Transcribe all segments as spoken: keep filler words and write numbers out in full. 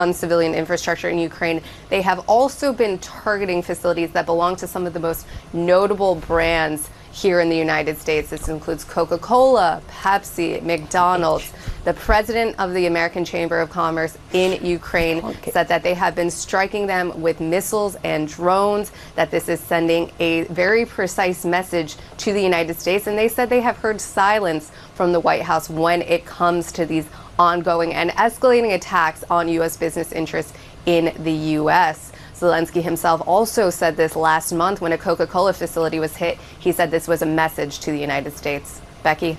on civilian infrastructure in Ukraine. They have also been targeting facilities that belong to some of the most notable brands here in the United States. This includes Coca-Cola, Pepsi, McDonald's. The president of the American Chamber of Commerce in Ukraine okay. said that they have been striking them with missiles and drones, that this is sending a very precise message to the United States. And they said they have heard silence from the White House when it comes to these ongoing and escalating attacks on U S business interests in the U S Zelensky himself also said this last month when a Coca-Cola facility was hit. He said this was a message to the United States. Becky?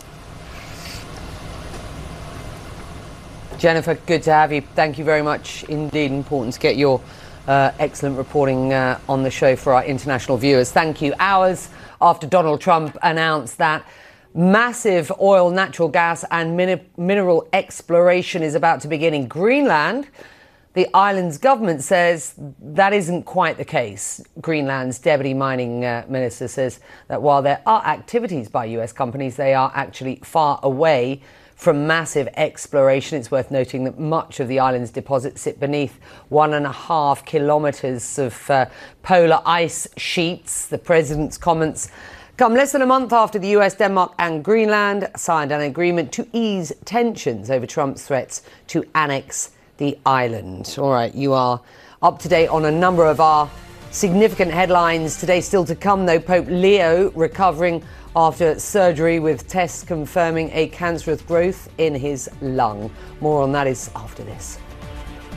Jennifer, good to have you. Thank you very much indeed. Important to get your uh, excellent reporting uh, on the show for our international viewers. Thank you. Hours after Donald Trump announced that massive oil, natural gas and min- mineral exploration is about to begin in Greenland, the island's government says that isn't quite the case. Greenland's deputy mining uh, minister says that while there are activities by U S companies, they are actually far away from massive exploration. It's worth noting that much of the island's deposits sit beneath one and a half kilometres of uh, polar ice sheets. The president's comments come less than a month after the U S, Denmark and Greenland signed an agreement to ease tensions over Trump's threats to annex the island. All right, you are up to date on a number of our significant headlines. Today still to come, though, Pope Leo recovering after surgery with tests confirming a cancerous growth in his lung. More on that is after this.